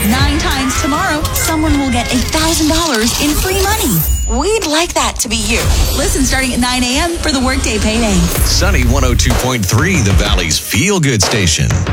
9 times tomorrow, someone will get $1,000 in free money. We'd like that to be you. Listen starting at 9 a.m. for the Workday Payday. Sunny 102.3, the Valley's feel-good station.